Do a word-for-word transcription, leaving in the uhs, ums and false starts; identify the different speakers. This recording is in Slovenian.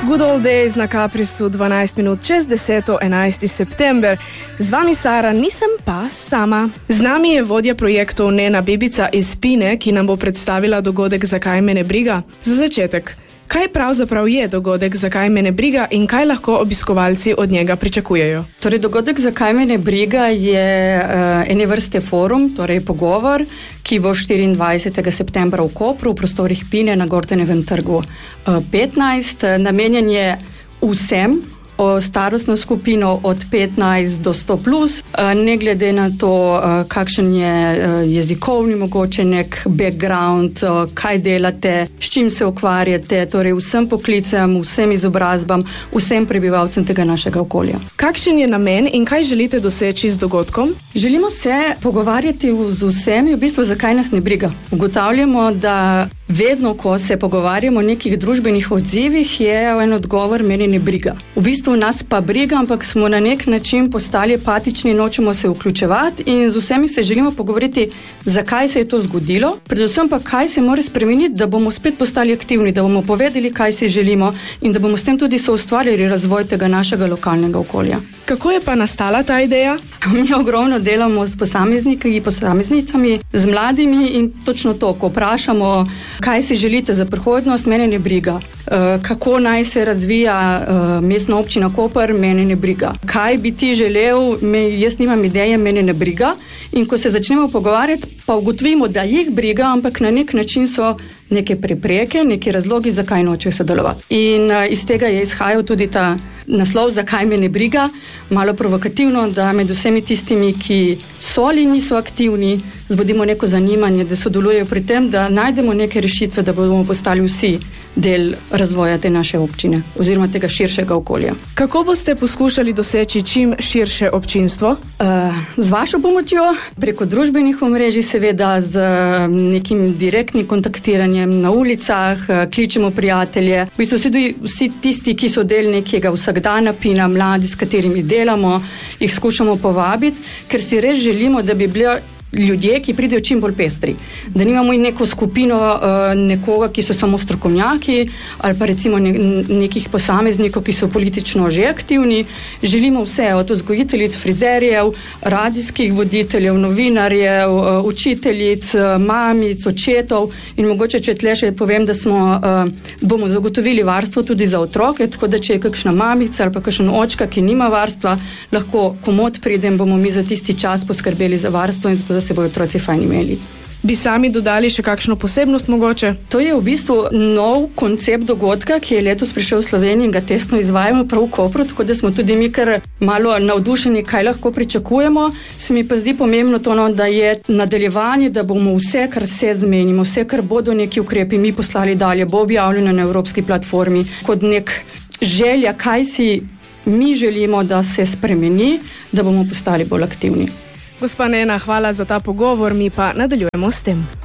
Speaker 1: Good old days na Caprisu, dvanajst minut čez deseto, enajsti september. Z vami Sara, nisem pa sama. Z nami je vodja projektov Nena Bibica iz Pine, ki nam bo predstavila dogodek Zakaj me ne briga. Za začetek, kaj pravzaprav je dogodek Zakaj me ne briga in kaj lahko obiskovalci od njega pričakujejo?
Speaker 2: Torej, dogodek Zakaj me ne briga je uh, ene vrste forum, torej pogovor, ki bo štiriindvajsetega septembra v Kopru, v prostorih Pine na Gortenevem trgu uh, petnajst. Namenjen je vsem, o starostno skupino od petnajst do sto plus, ne glede na to, kakšen je jezikovni mogoče nek background, kaj delate, s čim se ukvarjate, torej vsem poklicem, vsem izobrazbam, vsem prebivalcem tega našega okolja.
Speaker 1: Kakšen je namen in kaj želite doseči z dogodkom?
Speaker 2: Želimo se pogovarjati z vsemi, v bistvu zakaj nas ne briga. Ugotavljamo, da vedno, ko se pogovarjamo o nekih družbenih odzivih, je en odgovor, meni ne briga. V bistvu nas pa briga, ampak smo na nek način postali apatični, nočemo se vključevati in z vsemi se želimo pogovoriti, zakaj se je to zgodilo, predvsem pa kaj se mora spremeniti, da bomo spet postali aktivni, da bomo povedali, kaj si želimo in da bomo s tem tudi soustvarjali razvoj tega našega lokalnega okolja.
Speaker 1: Kako je pa nastala ta ideja?
Speaker 2: Mi ogromno delamo s posamezniki, posameznicami, z mladimi in točno to, ko vprašamo, kaj si želite za prihodnost, mene ne briga. E, kako naj se razvija e, mestna občina Koper, mene ne briga. Kaj bi ti želel, me, jaz nimam ideje, mene ne briga. In ko se začnemo pogovarjati, pa ugotovimo, da jih briga, ampak na nek način so neke prepreke, neki razlogi, zakaj nočejo sodelovati. In uh, iz tega je izhajal tudi ta naslov, zakaj me ne briga, malo provokativno, da med vsemi tistimi, ki so ali niso aktivni, zbudimo neko zanimanje, da sodelujejo pri tem, da najdemo neke rešitve, da bomo postali vsi del razvoja te naše občine oziroma tega širšega okolja.
Speaker 1: Kako boste poskušali doseči čim širše občinstvo?
Speaker 2: Uh, z vašo pomočjo, preko družbenih omrežij, seveda z nekim direktnim kontaktiranjem na ulicah, kličemo prijatelje. V bistvu vsi, vsi tisti, ki so del nekega vsakdana Pina, mladi, s katerimi delamo, jih skušamo povabiti, ker si res želimo, da bi bili ljudje, ki pridejo čim bolj pestri. Da nimamo neko skupino uh, nekoga, ki so samo strokovnjaki ali pa recimo ne, nekih posameznikov, ki so politično že aktivni. Želimo vse, od vzgojiteljic, frizerjev, radijskih voditeljev, novinarjev, uh, učiteljic, uh, mamic, očetov in mogoče, če tle še povem, da smo, uh, bomo zagotovili varstvo tudi za otroke, tako da če je kakšna mamica ali pa kakšen očka, ki nima varstva, lahko komod pridem, bomo mi za tisti čas poskrbeli za varstvo in zato, da se bojo otroci fajn imeli.
Speaker 1: Bi sami dodali še kakšno posebnost mogoče?
Speaker 2: To je v bistvu nov koncept dogodka, ki je letos prišel v Sloveniji in ga testno izvajamo prav v Kopru, tako da smo tudi mi kar malo navdušeni, kaj lahko pričakujemo. Se mi pa zdi pomembno to, no, da je nadaljevanje, da bomo vse, kar se zmenimo, vse, kar bodo neki ukrepi mi poslali dalje, bo objavljeno na evropski platformi, kot nek želja, kaj si mi želimo, da se spremeni, da bomo postali bolj aktivni.
Speaker 1: Gospa Nena, hvala za ta pogovor, mi pa nadaljujemo s tem.